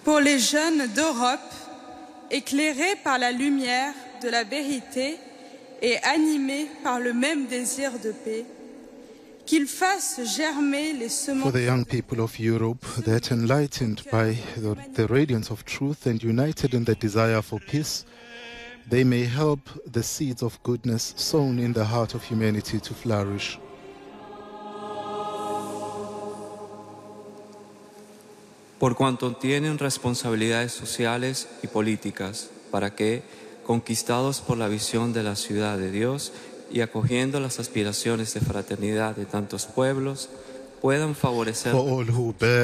pour les jeunes d'Europe, éclairés par la lumière de la vérité et animés par le même désir de paix, qu'ils fassent germer les semences. For the young people of Europe, that enlightened by the radiance of truth and united in the desire for peace, they may help the seeds of goodness sown in the heart of humanity to flourish. Por cuanto tienen responsabilidades sociales y políticas, para que, conquistados por la visión de la ciudad de Dios y acogiendo las aspiraciones de fraternidad de tantos pueblos, puedan favorecer For all who bear